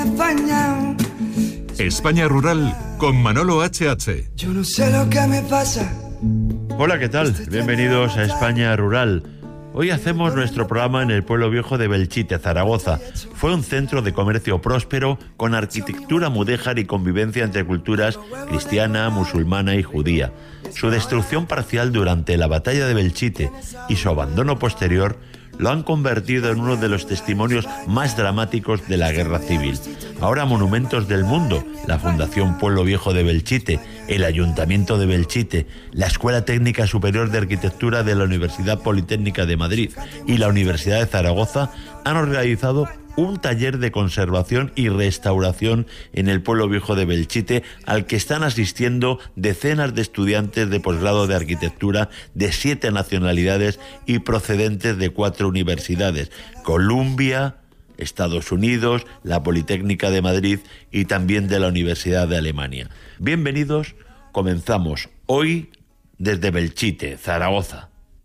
España Rural con Manolo HH. Yo no sé lo que me pasa. Hola, ¿qué tal? Bienvenidos a España Rural. Hoy hacemos nuestro programa en el pueblo viejo de Belchite, Zaragoza. Fue un centro de comercio próspero con arquitectura mudéjar y convivencia entre culturas cristiana, musulmana y judía. Su destrucción parcial durante la batalla de Belchite y su abandono posterior lo han convertido en uno de los testimonios más dramáticos de la guerra civil. Ahora monumentos del mundo, la Fundación Pueblo Viejo de Belchite, el Ayuntamiento de Belchite, la Escuela Técnica Superior de Arquitectura de la Universidad Politécnica de Madrid y la Universidad de Zaragoza han organizado un taller de conservación y restauración en el Pueblo Viejo de Belchite, al que están asistiendo decenas de estudiantes de posgrado de arquitectura de 7 nacionalidades y procedentes de 4 universidades: Columbia, Estados Unidos, la Politécnica de Madrid y también de la Universidad de Alemania. Bienvenidos, comenzamos hoy desde Belchite, Zaragoza.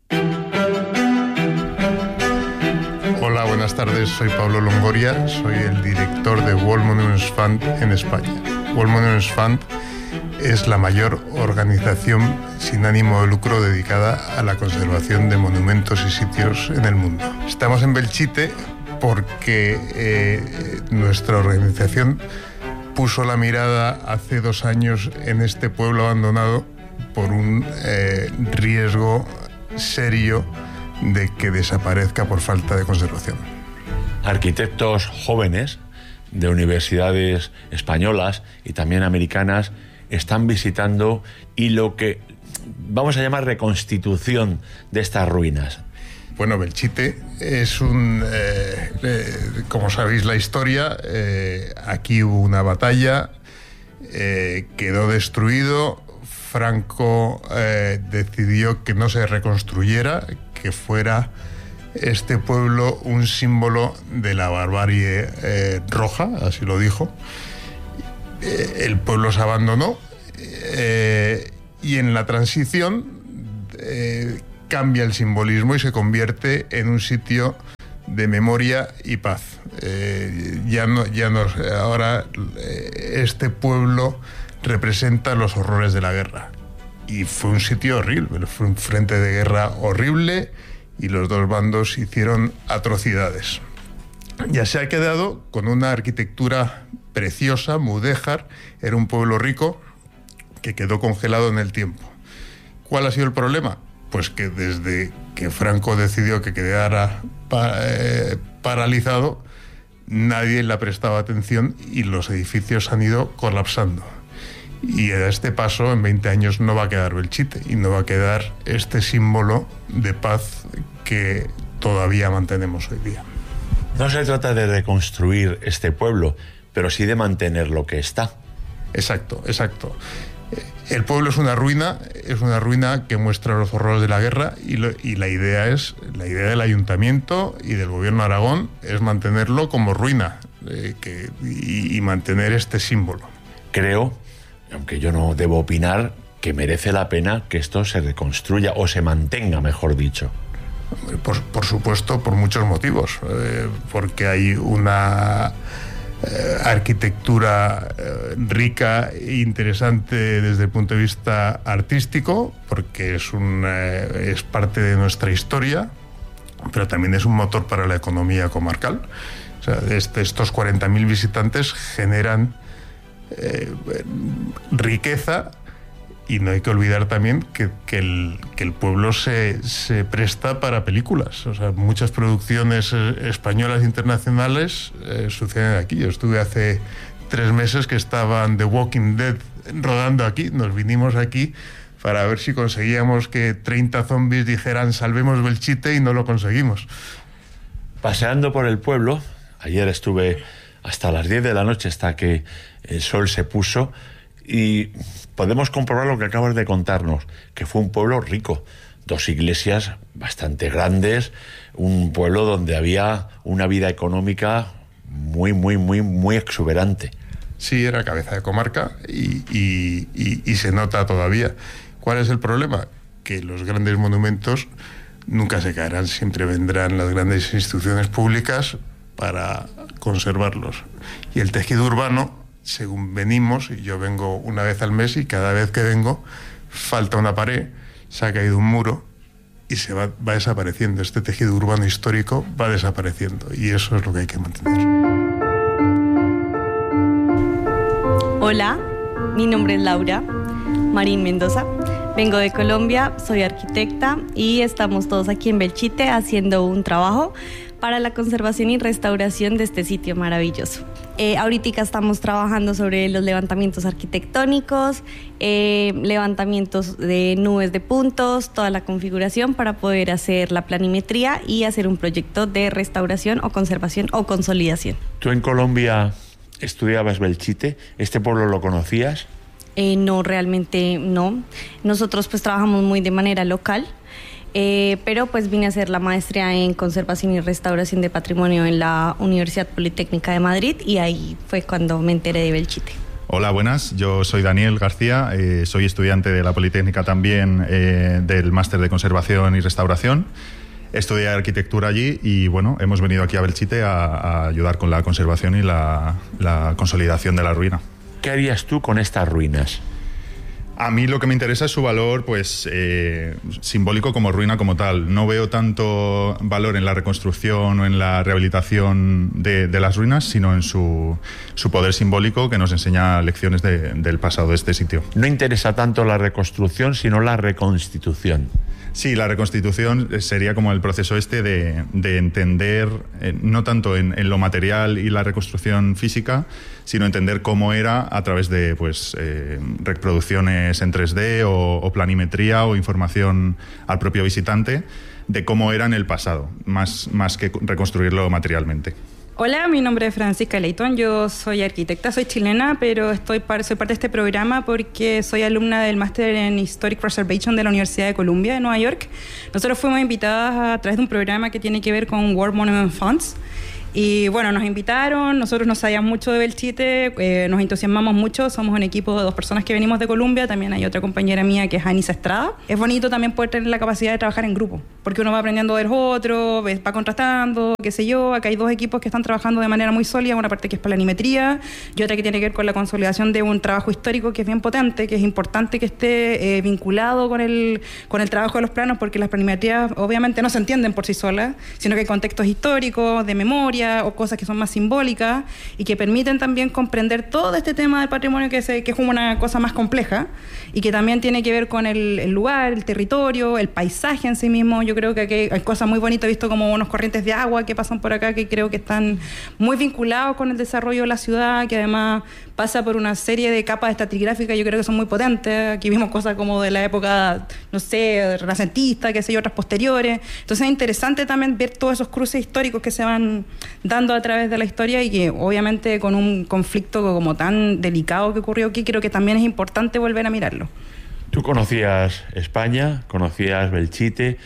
Hola, buenas tardes, soy Pablo Longoria, soy el director de World Monuments Fund en España. World Monuments Fund es la mayor organización sin ánimo de lucro dedicada a la conservación de monumentos y sitios en el mundo. Estamos en Belchite porque nuestra organización puso la mirada hace 2 años en este pueblo abandonado por un riesgo serio de que desaparezca por falta de conservación. Arquitectos jóvenes de universidades españolas y también americanas están visitando y lo que vamos a llamar reconstitución de estas ruinas. Bueno, Belchite es como sabéis la historia, aquí hubo una batalla, quedó destruido. Franco decidió que no se reconstruyera, que fuera este pueblo un símbolo de la barbarie roja, así lo dijo. El pueblo se abandonó y en la transición cambia el simbolismo y se convierte en un sitio de memoria y paz. Ahora este pueblo representa los horrores de la guerra. Y fue un sitio horrible, fue un frente de guerra horrible y los dos bandos hicieron atrocidades. Ya se ha quedado con una arquitectura preciosa, mudéjar, era un pueblo rico que quedó congelado en el tiempo. ¿Cuál ha sido el problema? Pues que desde que Franco decidió que quedara paralizado, nadie le ha prestado atención y los edificios han ido colapsando. Y a este paso, en 20 años, no va a quedar Belchite y no va a quedar este símbolo de paz que todavía mantenemos hoy día. No se trata de reconstruir este pueblo, pero sí de mantener lo que está. Exacto. El pueblo es una ruina que muestra los horrores de la guerra y la idea del ayuntamiento y del gobierno de Aragón es mantenerlo como ruina y mantener este símbolo. Creo, aunque yo no debo opinar, que merece la pena que esto se reconstruya o se mantenga, mejor dicho. Por supuesto, por muchos motivos, porque hay una arquitectura rica e interesante desde el punto de vista artístico, porque es parte de nuestra historia, pero también es un motor para la economía comarcal. O sea, estos 40.000 visitantes generan riqueza y no hay que olvidar también que el pueblo se presta para películas. O sea, muchas producciones españolas e internacionales suceden aquí. Yo estuve hace 3 meses que estaban The Walking Dead rodando aquí. Nos vinimos aquí para ver si conseguíamos que 30 zombies dijeran salvemos Belchite y no lo conseguimos. Paseando por el pueblo, ayer estuve hasta las 10 de la noche, hasta que el sol se puso, y podemos comprobar lo que acabas de contarnos, que fue un pueblo rico, 2 iglesias bastante grandes, un pueblo donde había una vida económica muy exuberante. Sí, era cabeza de comarca y se nota todavía. ¿Cuál es el problema? Que los grandes monumentos nunca se caerán, siempre vendrán las grandes instituciones públicas para conservarlos. Y el tejido urbano, según venimos, y yo vengo una vez al mes y cada vez que vengo falta una pared, se ha caído un muro y se va desapareciendo. Este tejido urbano histórico va desapareciendo y eso es lo que hay que mantener. Hola, mi nombre es Laura Marín Mendoza. Vengo de Colombia, soy arquitecta y estamos todos aquí en Belchite haciendo un trabajo para la conservación y restauración de este sitio maravilloso. Ahorita estamos trabajando sobre los levantamientos arquitectónicos, levantamientos de nubes de puntos, toda la configuración para poder hacer la planimetría y hacer un proyecto de restauración o conservación o consolidación. ¿Tú en Colombia estudiabas Belchite? ¿Este pueblo lo conocías? No, realmente no. Nosotros pues trabajamos muy de manera local, pero pues vine a hacer la maestría en conservación y restauración de patrimonio en la Universidad Politécnica de Madrid y ahí fue cuando me enteré de Belchite. Hola, buenas. Yo soy Daniel García, soy estudiante de la Politécnica también del máster de conservación y restauración. Estudié arquitectura allí y bueno, hemos venido aquí a Belchite a ayudar con la conservación y la consolidación de la ruina. ¿Qué harías tú con estas ruinas? A mí lo que me interesa es su valor, pues, simbólico como ruina como tal. No veo tanto valor en la reconstrucción o en la rehabilitación de las ruinas, sino en su poder simbólico que nos enseña lecciones del pasado de este sitio. No interesa tanto la reconstrucción, sino la reconstitución. Sí, la reconstitución sería como el proceso de entender, no tanto en lo material y la reconstrucción física, sino entender cómo era a través de reproducciones en 3D o planimetría o información al propio visitante de cómo era en el pasado, más que reconstruirlo materialmente. Hola, mi nombre es Francisca Leighton, yo soy arquitecta, soy chilena, pero soy parte de este programa porque soy alumna del máster en Historic Preservation de la Universidad de Columbia de Nueva York. Nosotros fuimos invitadas a través de un programa que tiene que ver con World Monument Funds. Y bueno, nos invitaron, nosotros no sabíamos mucho de Belchite, nos entusiasmamos mucho, somos un equipo de 2 personas que venimos de Colombia, también hay otra compañera mía que es Anisa Estrada. Es bonito también poder tener la capacidad de trabajar en grupo, porque uno va aprendiendo de los otros, va contrastando, qué sé yo. Acá hay 2 equipos que están trabajando de manera muy sólida, una parte que es planimetría y otra que tiene que ver con la consolidación de un trabajo histórico que es bien potente, que es importante que esté vinculado con el trabajo de los planos, porque las planimetrías obviamente no se entienden por sí solas, sino que hay contextos históricos, de memoria, o cosas que son más simbólicas y que permiten también comprender todo este tema del patrimonio que es como una cosa más compleja y que también tiene que ver con el lugar, el territorio, el paisaje en sí mismo. Yo creo que aquí hay cosas muy bonitas, he visto como unos corrientes de agua que pasan por acá que creo que están muy vinculados con el desarrollo de la ciudad, que además pasa por una serie de capas estratigráficas, yo creo que son muy potentes. Aquí vimos cosas como de la época, no sé, renacentista, qué sé yo, otras posteriores. Entonces es interesante también ver todos esos cruces históricos que se van dando a través de la historia y que obviamente con un conflicto como tan delicado que ocurrió aquí, creo que también es importante volver a mirarlo. Tú conocías España, conocías Belchite,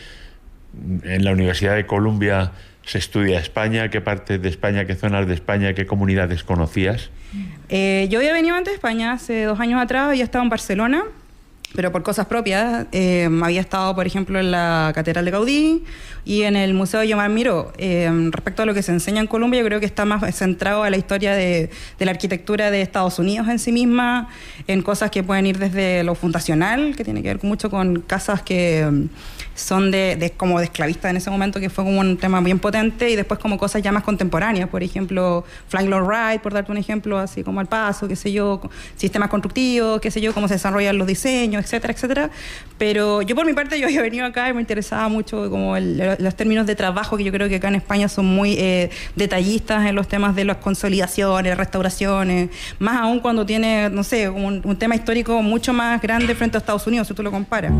en la Universidad de Columbia se estudia España. ¿Qué partes de España, qué zonas de España, qué comunidades conocías? Yo había venido antes de España, hace 2 años atrás, había estado en Barcelona, pero por cosas propias. Había estado, por ejemplo, en la Catedral de Gaudí y en el Museo de Joan Miró. Respecto a lo que se enseña en Colombia, yo creo que está más centrado a la historia de la arquitectura de Estados Unidos en sí misma, en cosas que pueden ir desde lo fundacional, que tiene que ver mucho con casas que son como de esclavistas en ese momento, que fue como un tema bien potente, y después como cosas ya más contemporáneas, por ejemplo, Flying Lord Wright, por darte un ejemplo, así como al paso, qué sé yo, sistemas constructivos, qué sé yo, cómo se desarrollan los diseños, etcétera, etcétera. Pero yo por mi parte, yo había venido acá y me interesaba mucho como los términos de trabajo, que yo creo que acá en España son muy detallistas en los temas de las consolidaciones, restauraciones, más aún cuando tiene, no sé, un tema histórico mucho más grande frente a Estados Unidos, si tú lo comparas.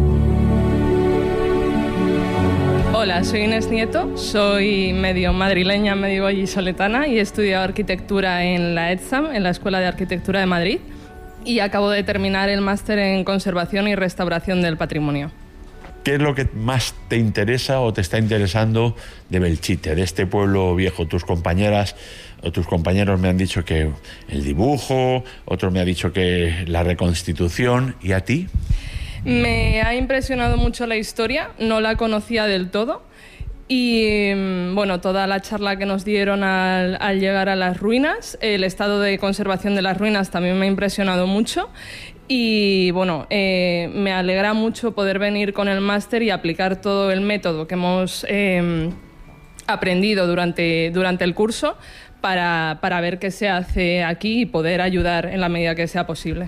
Hola, soy Inés Nieto, soy medio madrileña, medio vallisoletana y he estudiado arquitectura en la ETSAM, en la Escuela de Arquitectura de Madrid, y acabo de terminar el máster en conservación y restauración del patrimonio. ¿Qué es lo que más te interesa o te está interesando de Belchite, de este pueblo viejo? Tus compañeras o tus compañeros me han dicho que el dibujo, otros me han dicho que la reconstitución, ¿y a ti? Me ha impresionado mucho la historia, no la conocía del todo Y bueno, toda la charla que nos dieron al llegar a las ruinas, el estado de conservación de las ruinas también me ha impresionado mucho. Y bueno, me alegra mucho poder venir con el máster y aplicar todo el método que hemos aprendido durante el curso para ver qué se hace aquí y poder ayudar en la medida que sea posible.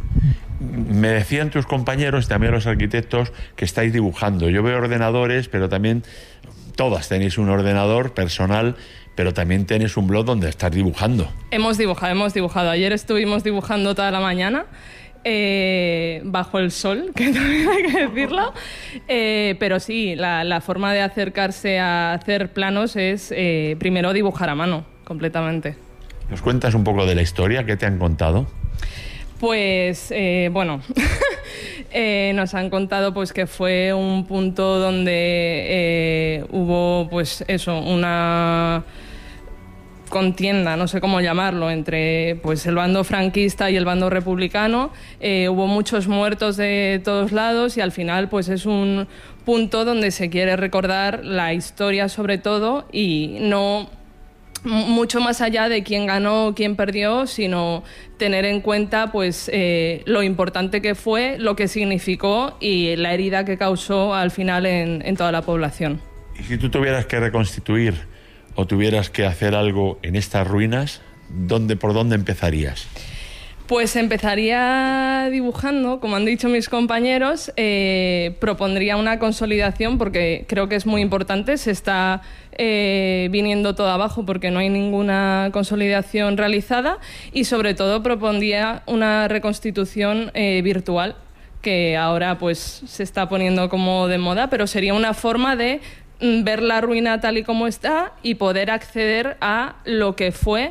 Me decían tus compañeros, también los arquitectos, que estáis dibujando. Yo veo ordenadores, pero también todas tenéis un ordenador personal, pero también tenéis un blog donde estás dibujando. Hemos dibujado. Ayer estuvimos dibujando toda la mañana, bajo el sol, que también hay que decirlo. Pero sí, la forma de acercarse a hacer planos es primero dibujar a mano, completamente. ¿Nos cuentas un poco de la historia? ¿Qué te han contado? Pues, bueno, nos han contado pues que fue un punto donde hubo, pues eso, una contienda, no sé cómo llamarlo, entre pues el bando franquista y el bando republicano. Hubo muchos muertos de todos lados y al final pues es un punto donde se quiere recordar la historia sobre todo y no mucho más allá de quién ganó o quién perdió, sino tener en cuenta pues lo importante que fue, lo que significó y la herida que causó al final en toda la población. Y si tú tuvieras que reconstituir o tuvieras que hacer algo en estas ruinas, ¿por dónde empezarías? Pues empezaría dibujando, como han dicho mis compañeros, propondría una consolidación porque creo que es muy importante, se está viniendo todo abajo porque no hay ninguna consolidación realizada y sobre todo propondría una reconstitución virtual que ahora pues se está poniendo como de moda, pero sería una forma de ver la ruina tal y como está y poder acceder a lo que fue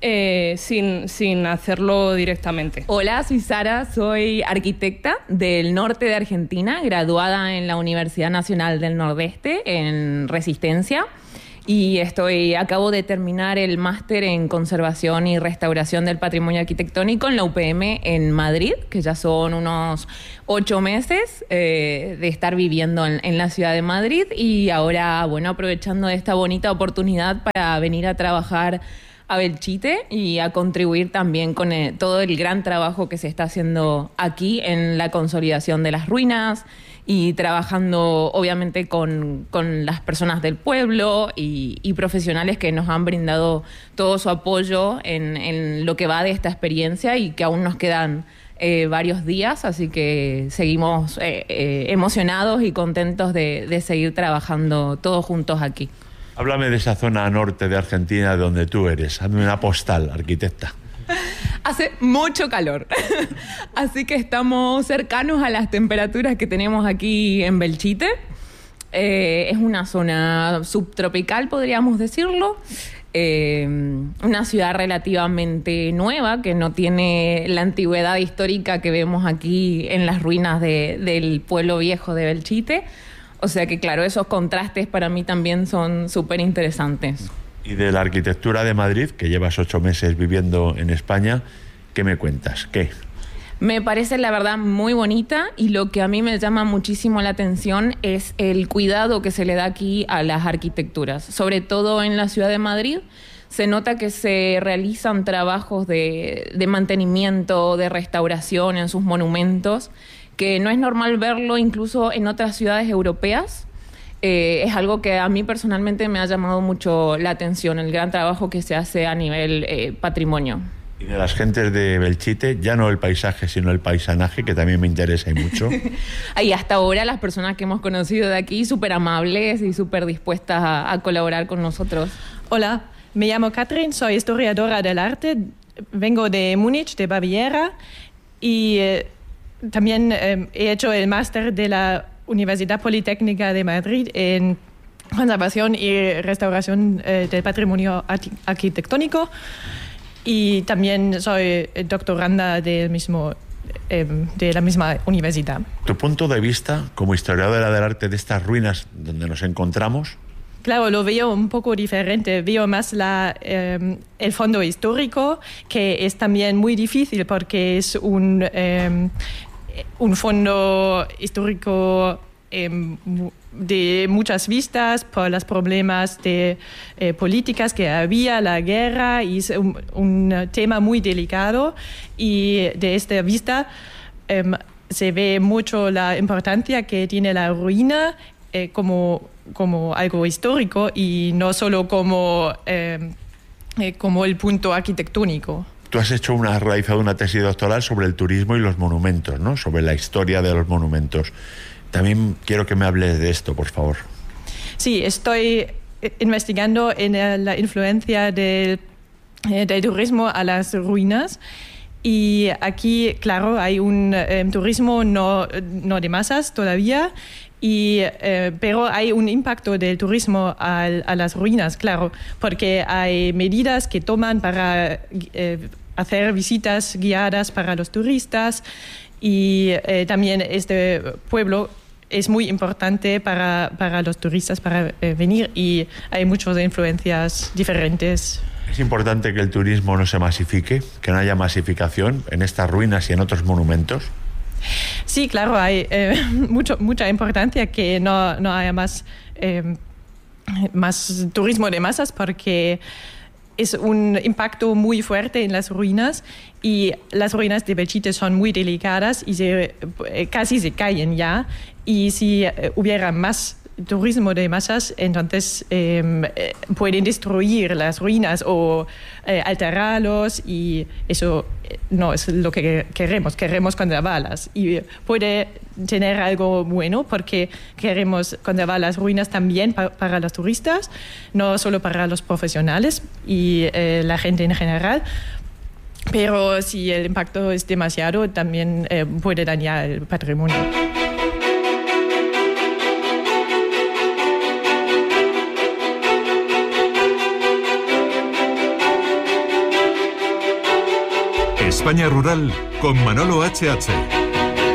sin hacerlo directamente. Hola, soy Sara, soy arquitecta del norte de Argentina, graduada en la Universidad Nacional del Nordeste en Resistencia y acabo de terminar el máster en Conservación y Restauración del Patrimonio Arquitectónico en la UPM en Madrid, que ya son unos 8 meses de estar viviendo en la ciudad de Madrid y ahora, bueno, aprovechando esta bonita oportunidad para venir a trabajar a Belchite y a contribuir también con todo el gran trabajo que se está haciendo aquí en la consolidación de las ruinas y trabajando obviamente con las personas del pueblo y profesionales que nos han brindado todo su apoyo en lo que va de esta experiencia y que aún nos quedan varios días, así que seguimos emocionados y contentos de seguir trabajando todos juntos aquí. Háblame de esa zona norte de Argentina de donde tú eres. Hazme una postal, arquitecta. Hace mucho calor, así que estamos cercanos a las temperaturas que tenemos aquí en Belchite. Es una zona subtropical, podríamos decirlo. Una ciudad relativamente nueva que no tiene la antigüedad histórica que vemos aquí en las ruinas del pueblo viejo de Belchite. O sea que, claro, esos contrastes para mí también son súper interesantes. Y de la arquitectura de Madrid, que llevas 8 meses viviendo en España, ¿qué me cuentas? ¿Qué? Me parece, la verdad, muy bonita y lo que a mí me llama muchísimo la atención es el cuidado que se le da aquí a las arquitecturas. Sobre todo en la ciudad de Madrid, se nota que se realizan trabajos de mantenimiento, de restauración en sus monumentos, que no es normal verlo incluso en otras ciudades europeas. Es algo que a mí personalmente me ha llamado mucho la atención, el gran trabajo que se hace a nivel patrimonio. Y de las gentes de Belchite, ya no el paisaje, sino el paisanaje, que también me interesa y mucho. Y hasta ahora las personas que hemos conocido de aquí, súper amables y súper dispuestas a colaborar con nosotros. Hola, me llamo Katrin, soy historiadora del arte, vengo de Múnich, de Baviera, y también he hecho el máster de la Universidad Politécnica de Madrid en conservación y restauración del patrimonio arquitectónico y también soy doctoranda de la misma universidad. ¿Tu punto de vista como historiadora del arte de estas ruinas donde nos encontramos? Claro, lo veo un poco diferente. Veo más el fondo histórico, que es también muy difícil porque es un fondo histórico de muchas vistas por los problemas de políticas que había, la guerra, y es un tema muy delicado, y de esta vista se ve mucho la importancia que tiene la ruina como algo histórico y no solo como el punto arquitectónico. Tú has realizado una tesis doctoral sobre el turismo y los monumentos, ¿no? Sobre la historia de los monumentos. También quiero que me hables de esto, por favor. Sí, estoy investigando en la influencia del turismo a las ruinas. Y aquí, claro, hay un turismo no de masas todavía, pero hay un impacto del turismo a las ruinas, claro, porque hay medidas que toman para hacer visitas guiadas para los turistas, y también este pueblo es muy importante para los turistas para venir, y hay muchas influencias diferentes. Es importante que el turismo no se masifique, que no haya masificación en estas ruinas y en otros monumentos. Sí, claro, hay mucha importancia que no haya más turismo de masas, porque es un impacto muy fuerte en las ruinas, y las ruinas de Belchite son muy delicadas y casi se caen ya, y si hubiera más turismo de masas, entonces pueden destruir las ruinas o alterarlos, y eso no es lo que queremos conservarlas, y puede tener algo bueno porque queremos conservar las ruinas también para los turistas, no solo para los profesionales y la gente en general. Pero si el impacto es demasiado, también puede dañar el patrimonio. España Rural con Manolo H.H.